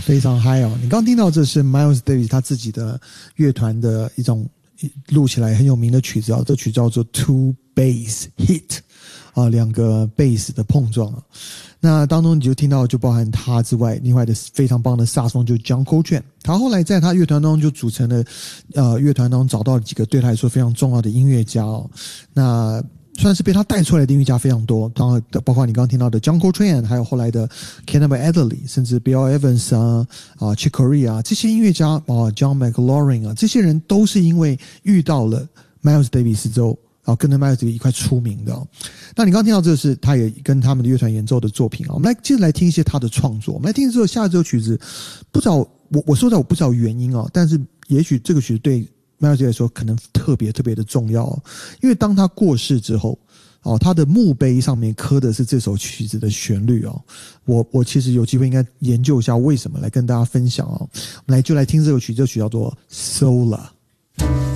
非常嗨哦！你刚听到这是 Miles Davis 他自己的乐团的一种录起来很有名的曲子啊，这曲叫做 Two Bass Hit 啊，两个 bass 的碰撞啊。那当中你就听到就包含他之外，另外的非常棒的萨松就是 John Coltrane， 他后来在他乐团当中就组成了乐团当中找到了几个对他来说非常重要的音乐家哦。那算是被他带出来的音乐家非常多，当然包括你刚刚听到的 John Coltrane， 还有后来的 Canterbury Adderley， 甚至 Bill Evans Chick Corea 这些音乐家John McLaurin 这些人都是因为遇到了 Miles Davis 之后，跟着 Miles Davis 一块出名的那你刚刚听到这个是他也跟他们的乐团演奏的作品我们接着来听一些他的创作。我们来听下这首曲子，不知道我说的我不知道原因但是也许这个曲子对Miles Davis 来说可能特别特别的重要因为当他过世之后他的墓碑上面刻的是这首曲子的旋律我其实有机会应该研究一下为什么，来跟大家分享我们就来听这首曲，这首曲叫做 Solar。